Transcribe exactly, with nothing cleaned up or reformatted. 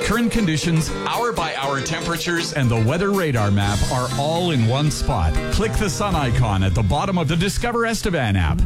Current conditions, hour-by-hour temperatures, and the weather radar map are all in one spot. Click the sun icon at the bottom of the Discover Estevan app.